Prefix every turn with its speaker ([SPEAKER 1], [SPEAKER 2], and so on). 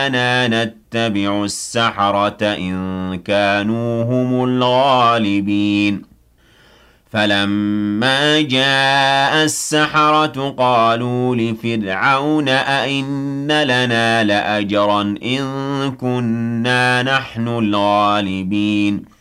[SPEAKER 1] أنا نتبع السحرة إن كانوا هم الغالبين فلما جاء السحرة قالوا لفرعون أئن لنا لأجرا إن كنا نحن الغالبين